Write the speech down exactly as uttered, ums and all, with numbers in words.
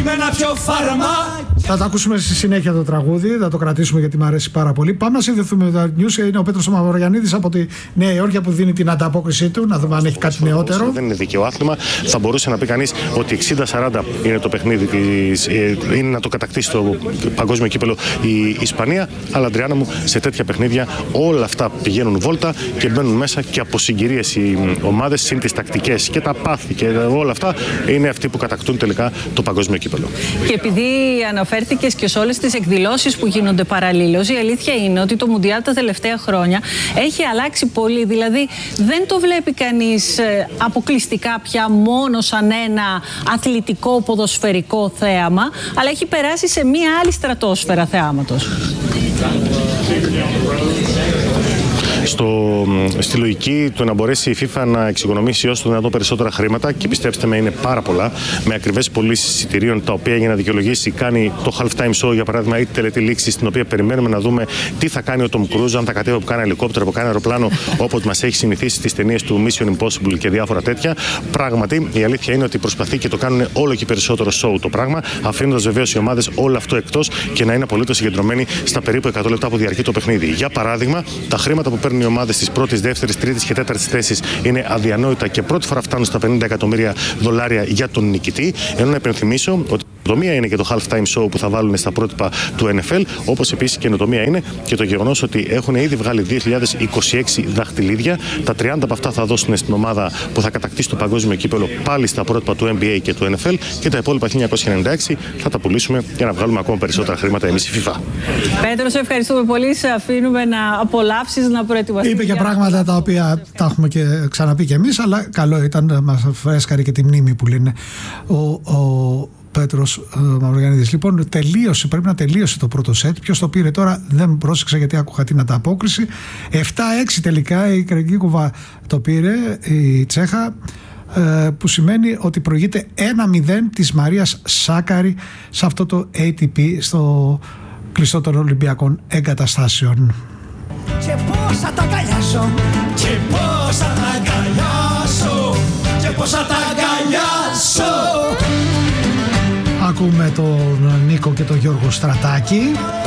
με ένα πιο φάρμα. Θα το ακούσουμε στη συνέχεια το τραγούδι, θα το κρατήσουμε γιατί μου αρέσει πάρα πολύ. Πάμε να συνδεθούμε με τα news. Είναι ο Πέτρος Μαυρογιαννίδης από τη Νέα Υόρκη που δίνει την ανταπόκρισή του. Να δούμε αν έχει κάτι νεότερο. Δεν είναι δίκαιο άθλημα. Θα μπορούσε να πει κανείς ότι εξήντα σαράντα είναι το παιχνίδι της, είναι να το κατακτήσει το παγκόσμιο κύπελο η Ισπανία. Αλλά Αντριάννα μου, σε τέτοια παιχνίδια όλα αυτά πηγαίνουν βόλτα και μπαίνουν μέσα και από συγκυρίες οι ομάδες, συν τις τακτικές και τα πάθη και όλα αυτά είναι αυτοί που κατακτούν τελικά το παγκόσμιο κύπελο. Και επειδή αναφέρθηκες και σε όλες τις εκδηλώσεις που γίνονται παραλλήλως, η αλήθεια είναι ότι το Μουντιάλ τα τελευταία χρόνια έχει αλλάξει πολύ. Δηλαδή δεν το βλέπει κανείς αποκλειστικά πια μόνο σαν ένα αθλητικό ποδοσφαιρικό θέαμα, αλλά έχει περάσει σε μία άλλη στρατόσφαιρα θεάματος. Στο, στη λογική του να μπορέσει η FIFA να εξοικονομήσει όσο το δυνατόν περισσότερα χρήματα, και πιστέψτε με είναι πάρα πολλά, με ακριβές πωλήσεις εισιτηρίων, τα οποία για να δικαιολογήσει κάνει το halftime show, για παράδειγμα, ή τη τελετή λήξη, στην οποία περιμένουμε να δούμε τι θα κάνει ο Tom Cruise, αν θα κατέβει από κάνα ελικόπτερο, από κάνα αεροπλάνο, όπως μας έχει συνηθίσει στις ταινίες του Mission Impossible και διάφορα τέτοια. Πράγματι, η αλήθεια είναι ότι προσπαθεί και το κάνουν όλο και περισσότερο show το πράγμα, αφήνοντας βεβαίως οι ομάδες όλο αυτό εκτός και να είναι απολύτως συγκεντρωμένοι στα περίπου εκατό λεπτά που διαρκεί το παιχνίδι. Για παράδειγμα, τα χρήματα που παίρνουν οι ομάδες της πρώτης, δεύτερης, τρίτης και τέταρτης θέσης είναι αδιανόητα και πρώτη φορά φτάνουν στα πενήντα εκατομμύρια δολάρια για τον νικητή. Ενώ να υπενθυμίσω ότι καινοτομία είναι και το halftime show που θα βάλουν στα πρότυπα του N F L, όπως επίσης καινοτομία είναι και το γεγονός ότι έχουν ήδη βγάλει δύο χιλιάδες είκοσι έξι δαχτυλίδια. Τα τριάντα από αυτά θα δώσουν στην ομάδα που θα κατακτήσει το παγκόσμιο κύπελο πάλι στα πρότυπα του N B A και του N F L, και τα υπόλοιπα χίλια εννιακόσια ενενήντα έξι θα τα πουλήσουμε για να βγάλουμε ακόμα περισσότερα χρήματα εμείς η FIFA. Πέτρο, σε ευχαριστούμε πολύ. Σε αφήνουμε να απολαύσεις, να προετοιμαστείς. Είπε και πράγματα τα οποία τα έχουμε και ξαναπεί και εμείς, αλλά καλό ήταν να μας φρέσκαρε και τη μνήμη που λένε ο, ο Πέτρος ε, Μαυρογιαννίδης. Λοιπόν, τελείωσε, πρέπει να τελείωσε το πρώτο σετ. Ποιος το πήρε τώρα δεν πρόσεξα γιατί άκουγα την ανταπόκριση. επτά έξι τελικά η Κρεγκίκοβα το πήρε, η Τσέχα, ε, που σημαίνει ότι προηγείται ένα μηδέν της Μαρίας Σάκαρη σε αυτό το έι τι πι, στο κλειστό των Ολυμπιακών Εγκαταστάσεων. Και πώς θα τα αγκαλιάσω, και πώς θα τα αγκαλιάσω, και πώς θα τα αγκαλιάσω. Ακούμε τον Νίκο και τον Γιώργο Στρατάκη.